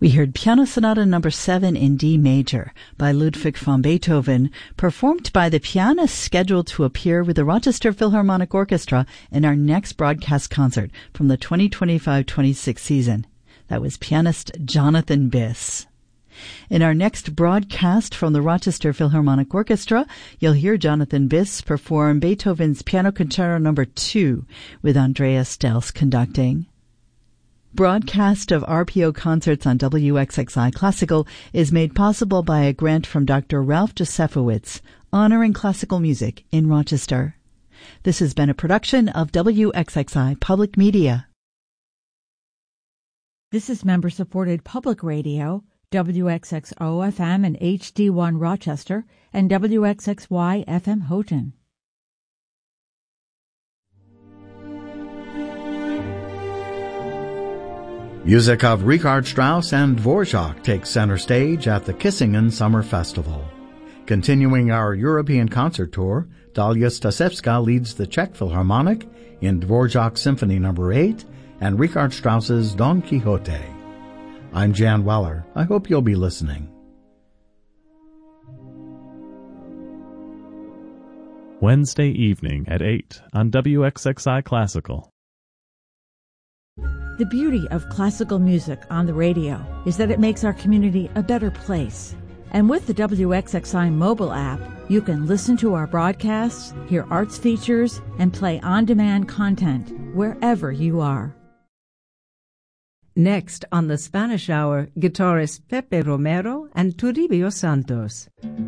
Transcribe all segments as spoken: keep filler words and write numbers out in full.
We heard Piano Sonata number seven in D major by Ludwig van Beethoven, performed by the pianist scheduled to appear with the Rochester Philharmonic Orchestra in our next broadcast concert from the twenty twenty-five twenty-six season. That was pianist Jonathan Biss. In our next broadcast from the Rochester Philharmonic Orchestra, you'll hear Jonathan Biss perform Beethoven's Piano Concerto number two with Andreas Delst conducting. Broadcast of R P O concerts on W X X I Classical is made possible by a grant from Doctor Ralph Josefowitz, honoring classical music in Rochester. This has been a production of W X X I Public Media. This is member-supported public radio, W X X O F M and H D one Rochester, and W X X Y F M Houghton. Music of Richard Strauss and Dvorak takes center stage at the Kissingen Summer Festival. Continuing our European concert tour, Dalia Stasevska leads the Czech Philharmonic in Dvorak's Symphony number eight and Richard Strauss's Don Quixote. I'm Jan Weller. I hope you'll be listening. Wednesday evening at eight on W X X I Classical. The beauty of classical music on the radio is that it makes our community a better place. And with the W X X I mobile app, you can listen to our broadcasts, hear arts features, and play on-demand content wherever you are. Next on the Spanish Hour, guitarists Pepe Romero and Toribio Santos.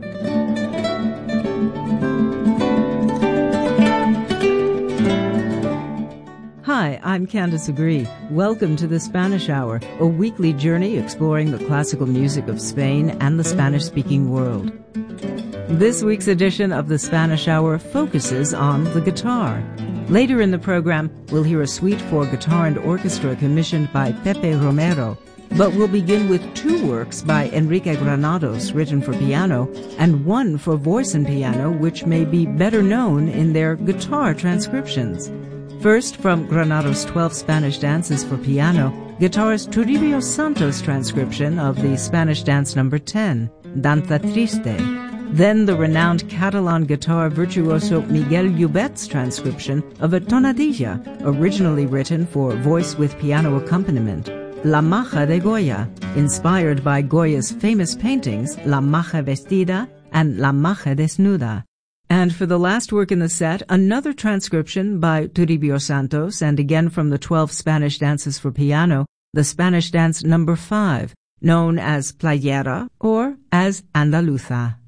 Hi, I'm Candace Agree. Welcome to the Spanish Hour, a weekly journey exploring the classical music of Spain and the Spanish-speaking world. This week's edition of the Spanish Hour focuses on the guitar. Later in the program, we'll hear a suite for guitar and orchestra commissioned by Pepe Romero. But we'll begin with two works by Enrique Granados written for piano and one for voice and piano, which may be better known in their guitar transcriptions. First, from Granados' twelve Spanish Dances for piano, guitarist Toribio Santos' transcription of the Spanish Dance number ten, Danza Triste. Then the renowned Catalan guitar virtuoso Miguel Llobet's transcription of a tonadilla, originally written for voice with piano accompaniment, La Maja de Goya, inspired by Goya's famous paintings La Maja Vestida and La Maja Desnuda. And for the last work in the set, another transcription by Toribio Santos, and again from the twelve Spanish Dances for piano, the Spanish Dance number five, known as Playera or as Andaluza.